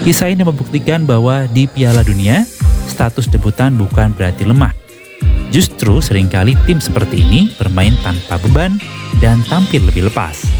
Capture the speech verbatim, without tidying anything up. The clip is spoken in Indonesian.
Kisah ini membuktikan bahwa di Piala Dunia, status debutan bukan berarti lemah. Justru seringkali tim seperti ini bermain tanpa beban dan tampil lebih lepas.